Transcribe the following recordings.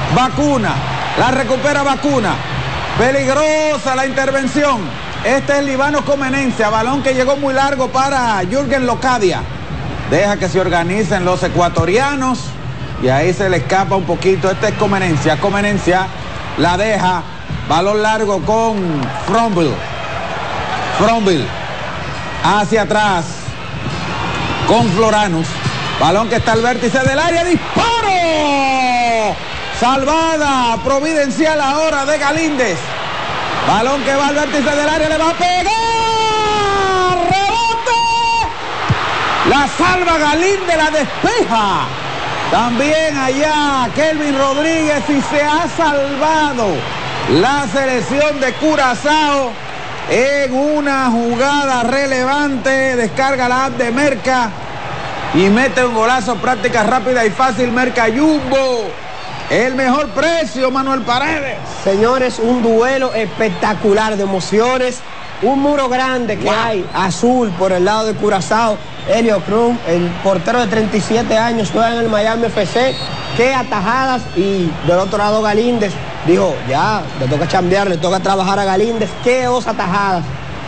Vacuna, la recupera Vacuna. Peligrosa la intervención. Este es Líbano Comenencia, balón que llegó muy largo para Jürgen Locadia. Deja que se organicen los ecuatorianos y ahí se le escapa un poquito. Este es Comenencia. Comenencia la deja. Balón largo con Frombil. Frombil hacia atrás con Floranus. Balón que está al vértice del área. ¡Disparo! Salvada providencial ahora de Galíndez. Balón que va al vértice del área. Le va a pegar. ¡Rebote! La salva Galíndez, la despeja. También allá Kelvin Rodríguez y se ha salvado la selección de Curazao en una jugada relevante. Descarga la app de Merca y mete un golazo, práctica rápida y fácil. Merca Jumbo, el mejor precio, Manuel Paredes. Señores, un duelo espectacular de emociones. Un muro grande que hay, azul por el lado de Curazao. Helio Cruz, el portero de 37 años, juega en el Miami FC. Qué atajadas. Y del otro lado Galíndez dijo, ya, le toca chambear, le toca trabajar a Galíndez. Qué dos atajadas.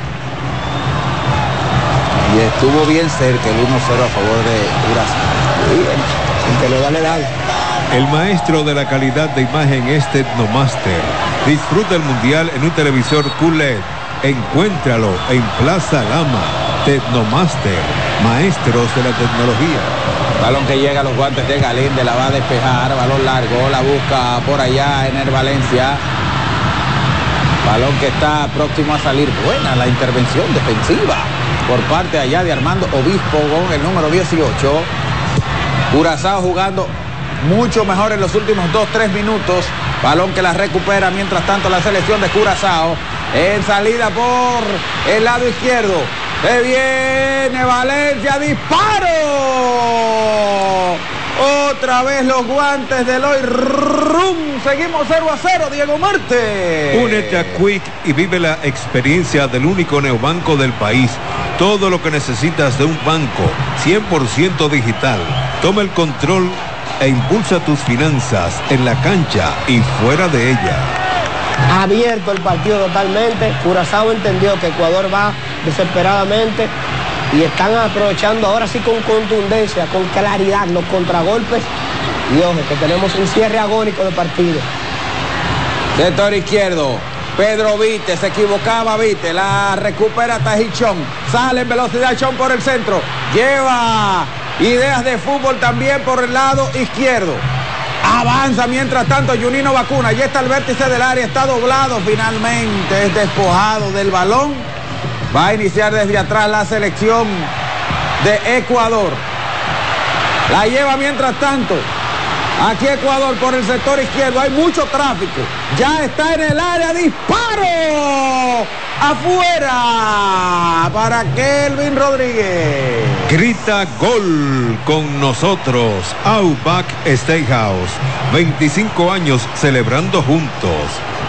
Y estuvo bien cerca el 1-0 a favor de Curazao. El que le da, le da. El maestro de la calidad de imagen es Tecnomaster. Disfruta el mundial en un televisor QLED. Encuéntralo en Plaza Lama. Tecnomaster, maestros de la tecnología. Balón que llega a los guantes de Galíndez, la va a despejar. Balón largo, la busca por allá Ener Valencia. Balón que está próximo a salir. Buena la intervención defensiva por parte allá de Armando Obispo con el número 18. Curazao jugando mucho mejor en los últimos 2-3 minutos. Balón que la recupera mientras tanto la selección de Curazao. En salida por el lado izquierdo. Se viene Valencia, disparo. Otra vez los guantes de Eloy Rum. Seguimos 0-0, Diego Marte. Únete a Quick y vive la experiencia del único neobanco del país. Todo lo que necesitas de un banco, 100% digital. Toma el control e impulsa tus finanzas en la cancha y fuera de ella. Abierto el partido totalmente. Curazao entendió que Ecuador va desesperadamente y están aprovechando ahora sí con contundencia, con claridad los contragolpes. Y ojo, que tenemos un cierre agónico de partido. Sector izquierdo, Pedro Vite, se equivocaba Vite, la recupera Tajichón, sale en velocidad Chón por el centro, lleva ideas de fútbol también por el lado izquierdo. Avanza mientras tanto Junino Vacuna, ya está al vértice del área, está doblado finalmente, es despojado del balón. Va a iniciar desde atrás la selección de Ecuador. La lleva mientras tanto. Aquí Ecuador por el sector izquierdo, hay mucho tráfico. Ya está en el área, disparo. Afuera para Kelvin Rodríguez. Grita gol con nosotros. Outback Steakhouse. 25 años celebrando juntos.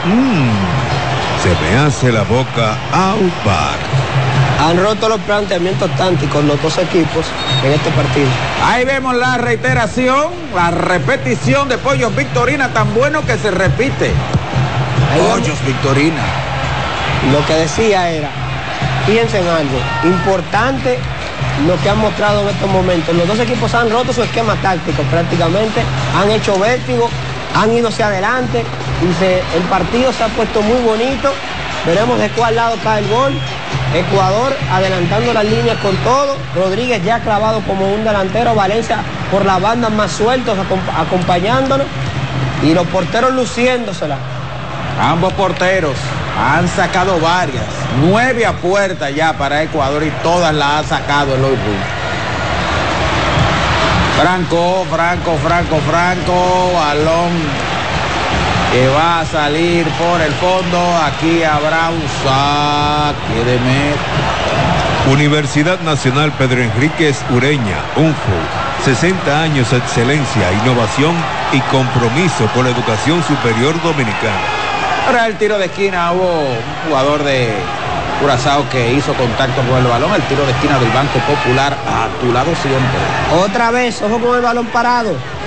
Se me hace la boca Outback. Han roto los planteamientos tácticos los dos equipos en este partido. Ahí vemos la reiteración, la repetición de Pollos Victorina, tan bueno que se repite. Pollos Victorina. Lo que decía era, piensen algo importante, lo que han mostrado en estos momentos. Los dos equipos han roto su esquema táctico prácticamente, han hecho vértigo, han ido hacia adelante y el partido se ha puesto muy bonito. Veremos de cuál lado cae el gol. Ecuador adelantando las líneas con todo. Rodríguez ya clavado como un delantero. Valencia por las bandas más sueltos acompañándonos. Y los porteros luciéndosela. Ambos porteros han sacado varias. 9 a puerta ya para Ecuador y todas las ha sacado Eloy Rum. Franco. Balón que va a salir por el fondo. Aquí habrá un saque de meta. Universidad Nacional Pedro Enríquez Ureña, UNFU. 60 años de excelencia, innovación y compromiso con la educación superior dominicana. Ahora el tiro de esquina, hubo un jugador de Curazao que hizo contacto con el balón. El tiro de esquina del Banco Popular, a tu lado siempre. Otra vez, ojo con el balón parado.